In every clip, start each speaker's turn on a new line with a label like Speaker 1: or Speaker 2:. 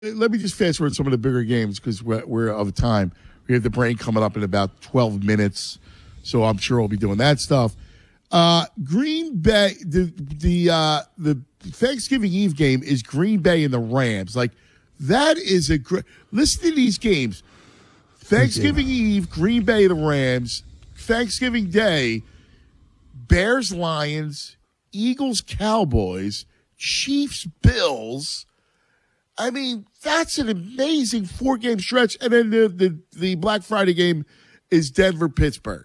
Speaker 1: let me just fast forward some of the bigger games because we're of time. We have the brain coming up in about 12 minutes, so I'm sure we'll be doing that stuff. Green Bay, the Thanksgiving Eve game is Green Bay and the Rams. Like, that is a great. Listen to these games. Thanksgiving Eve, Green Bay, the Rams. Thanksgiving Day, Bears, Lions, Eagles, Cowboys, Chiefs, Bills. I mean, that's an amazing 4-game stretch. And then the Black Friday game is Denver, Pittsburgh.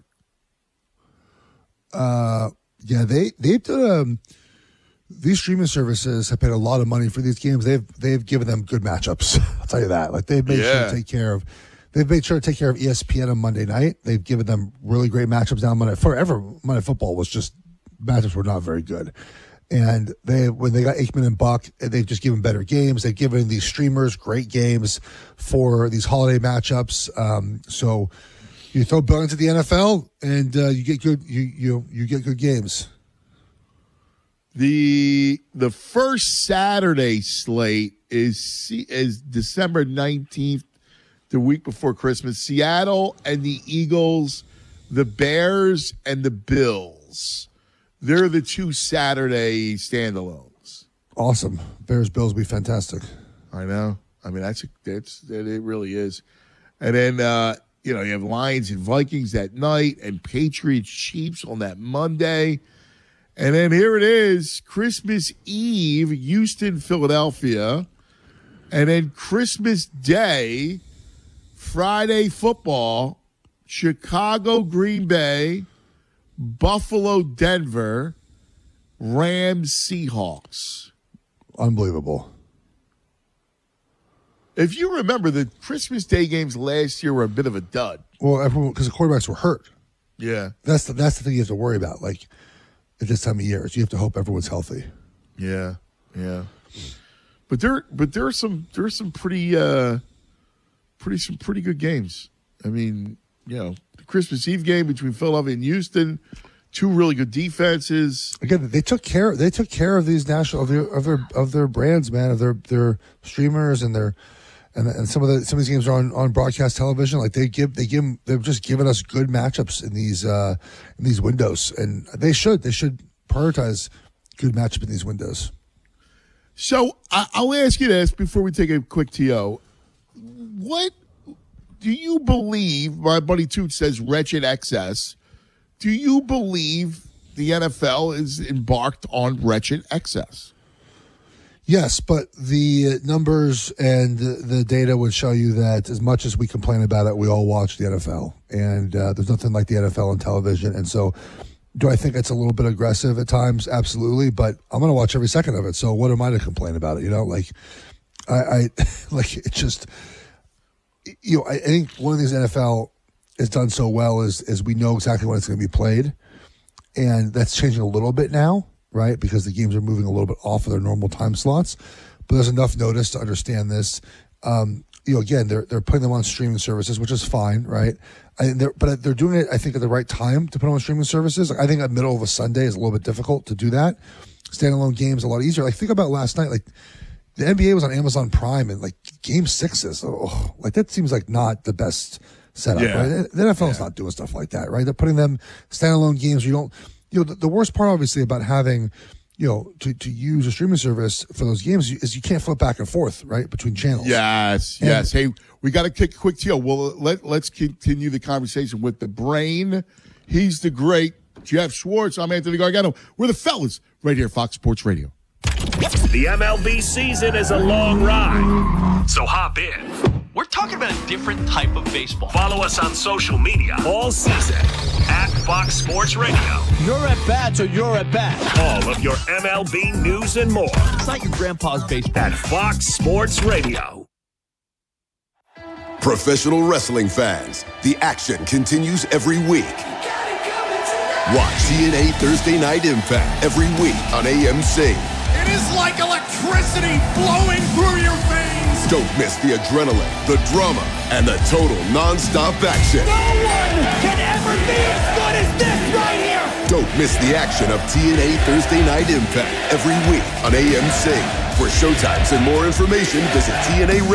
Speaker 2: Yeah, they've done these streaming services have paid a lot of money for these games. They've given them good matchups. I'll tell you that. Like, they've made sure to take care of ESPN on Monday night. They've given them really great matchups down Monday. Forever, Monday Football was just matchups were not very good. And when they got Aikman and Buck, they've just given better games. They've given these streamers great games for these holiday matchups. So you throw billions at the NFL, and you get good. You get good games.
Speaker 1: The first Saturday slate is December 19th, the week before Christmas. Seattle and the Eagles, the Bears and the Bills. They're the two Saturday standalones.
Speaker 2: Awesome. Bears Bills will be fantastic.
Speaker 1: I know. I mean, it really is. And then you have Lions and Vikings that night, and Patriots Chiefs on that Monday. And then here it is, Christmas Eve, Houston, Philadelphia. And then Christmas Day, Friday football, Chicago, Green Bay, Buffalo, Denver, Rams, Seahawks.
Speaker 2: Unbelievable.
Speaker 1: If you remember, the Christmas Day games last year were a bit of a dud.
Speaker 2: Well, everyone, because the quarterbacks were hurt.
Speaker 1: Yeah.
Speaker 2: That's the thing you have to worry about. Like, at this time of year, you have to hope everyone's healthy.
Speaker 1: Yeah. But there are some pretty good games. I mean, the Christmas Eve game between Philadelphia and Houston, two really good defenses.
Speaker 2: Again, they took care of these national of their brands, man, of their streamers and some of these games are on broadcast television. Like they've just given us good matchups in these windows, and they should prioritize good matchup in these windows.
Speaker 1: So I'll ask you this before we take a quick TO. What do you believe? My buddy Toot says wretched excess. Do you believe the NFL is embarked on wretched excess?
Speaker 2: Yes, but the numbers and the data would show you that as much as we complain about it, we all watch the NFL. And there's nothing like the NFL on television. And so do I think it's a little bit aggressive at times? Absolutely. But I'm going to watch every second of it. So what am I to complain about it? I it's just, I think one of these NFL has done so well is we know exactly when it's going to be played. And that's changing a little bit now, right? Because the games are moving a little bit off of their normal time slots. But there's enough notice to understand this. Again, they're putting them on streaming services, which is fine, right? But they're doing it, I think, at the right time to put them on streaming services. Like, I think the middle of a Sunday is a little bit difficult to do that. Standalone games a lot easier. Like, think about last night. Like, the NBA was on Amazon Prime, and like Game 6s. That seems like not the best setup, right? The NFL is not doing stuff like that, right? They're putting them standalone games. The worst part, obviously, about having, to use a streaming service for those games is you can't flip back and forth, right, between channels.
Speaker 1: Yes. Hey, we got to kick a quick deal. Well, let's continue the conversation with the brain. He's the great Jeff Schwartz. I'm Anthony Gargano. We're the fellas right here, Fox Sports Radio.
Speaker 3: The MLB season is a long ride, so hop in.
Speaker 4: We're talking about a different type of baseball.
Speaker 3: Follow us on social media all season at Fox Sports Radio.
Speaker 5: You're at bats or you're at bat.
Speaker 3: All of your MLB news and more.
Speaker 5: It's not your grandpa's baseball.
Speaker 3: At Fox Sports Radio.
Speaker 6: Professional wrestling fans, the action continues every week. Watch TNA Thursday Night Impact every week on AMC.
Speaker 7: It is like electricity flowing through your veins.
Speaker 6: Don't miss the adrenaline, the drama, and the total non-stop action.
Speaker 7: No one can ever be as good as this right here.
Speaker 6: Don't miss the action of TNA Thursday Night Impact every week on AMC. For showtimes and more information, visit TNA